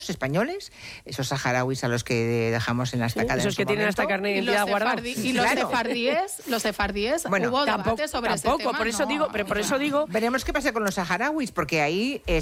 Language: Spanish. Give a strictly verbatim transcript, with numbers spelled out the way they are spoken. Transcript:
españoles, esos saharauis a los que dejamos en la estacada. Sí, esos que tienen hasta carne de identidad guardada. Y los Claro. sefardíes, los sefardíes, Bueno, hubo tampoco, debate sobre tampoco ese tema. por eso no, digo, pero por eso digo Veremos qué pasa con los saharauis, porque ahí... Eh,